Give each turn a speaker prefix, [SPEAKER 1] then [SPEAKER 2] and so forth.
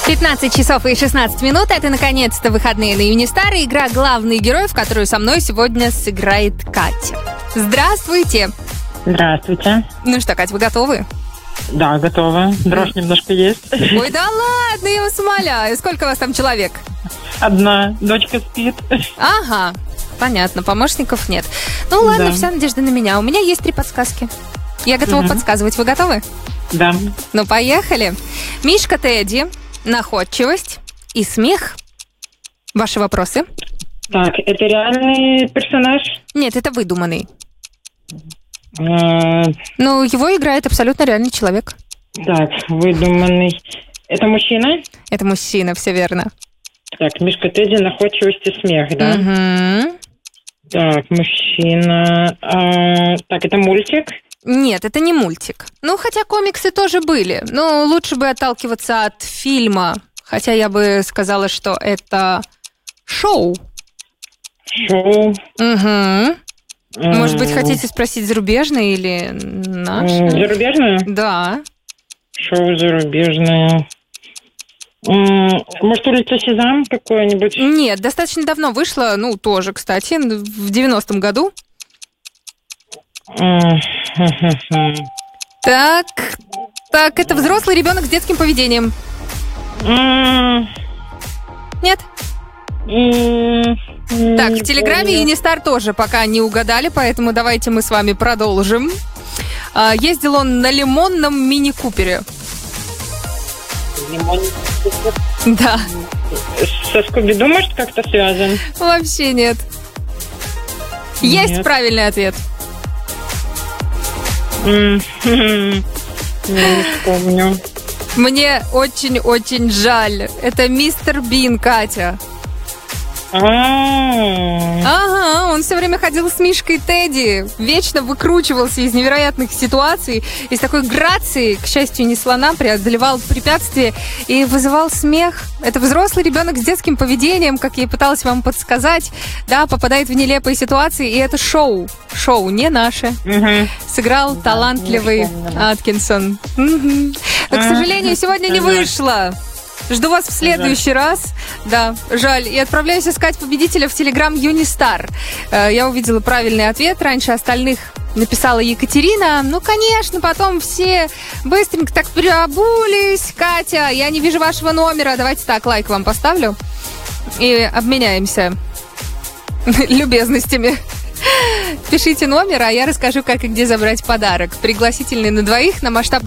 [SPEAKER 1] 15 часов и 16 минут. Это, наконец-то, выходные на Юнистар. И игра «Главный герой», в которую со мной сегодня сыграет Катя. Здравствуйте.
[SPEAKER 2] Здравствуйте.
[SPEAKER 1] Ну что, Катя, вы готовы?
[SPEAKER 2] Да, готова. Дрожь немножко есть.
[SPEAKER 1] Ой, да ладно, я вас умоляю. Сколько у вас там человек?
[SPEAKER 2] Одна. Дочка спит.
[SPEAKER 1] Ага, понятно, помощников нет. Ну ладно,
[SPEAKER 2] Да.
[SPEAKER 1] вся надежда на меня. У меня есть 3 подсказки. Я готова подсказывать. Вы готовы?
[SPEAKER 2] Да.
[SPEAKER 1] Ну, поехали. Мишка Тедди, находчивость и смех. Ваши вопросы?
[SPEAKER 2] Так, это реальный персонаж?
[SPEAKER 1] Нет, это выдуманный.
[SPEAKER 2] Э,
[SPEAKER 1] Ну, его играет абсолютно реальный человек.
[SPEAKER 2] Так, выдуманный. Это мужчина?
[SPEAKER 1] Это мужчина, все верно.
[SPEAKER 2] Так, Мишка Тедди, находчивость и смех, да?
[SPEAKER 1] Мгм.
[SPEAKER 2] Так, мужчина. Так, это мультик?
[SPEAKER 1] Нет, это не мультик. Ну, хотя комиксы тоже были. Но лучше бы отталкиваться от фильма. Хотя я бы сказала, что это шоу.
[SPEAKER 2] Шоу?
[SPEAKER 1] Угу. Может быть, хотите спросить зарубежное или наше?
[SPEAKER 2] Зарубежное?
[SPEAKER 1] Да.
[SPEAKER 2] Шоу зарубежное. Может, улица Сезам какое-нибудь?
[SPEAKER 1] Нет, достаточно давно вышло, ну, тоже, кстати, в 90-м году. Так, это взрослый ребенок с детским поведением. Нет? Так, в Телеграме Юнистар тоже пока не угадали, поэтому давайте мы с вами продолжим. Ездил он на лимонном мини-купере. Да.
[SPEAKER 2] Со Скуби-Ду, может, как-то связан?
[SPEAKER 1] Вообще нет. Есть
[SPEAKER 2] Нет.
[SPEAKER 1] правильный ответ.
[SPEAKER 2] Я не вспомню.
[SPEAKER 1] Мне очень-очень жаль. Это мистер Бин, Катя. Ага, он все время ходил с Мишкой Тедди, вечно выкручивался из невероятных ситуаций и с такой грацией, к счастью, не слона, преодолевал препятствия и вызывал смех. Это взрослый ребенок с детским поведением, как я и пыталась вам подсказать, да, попадает в нелепые ситуации, и это шоу, не наше. Сыграл талантливый Аткинсон. Но, к сожалению, сегодня не вышло. Жду вас в следующий раз. Да, жаль. И отправляюсь искать победителя в Телеграм Юнистар. Я увидела правильный ответ. Раньше остальных написала Екатерина. Ну, конечно, потом все быстренько так переобулись. Катя, я не вижу вашего номера. Давайте так, лайк вам поставлю. И обменяемся любезностями. Пишите номер, а я расскажу, как и где забрать подарок. Пригласительный на 2 на масштаб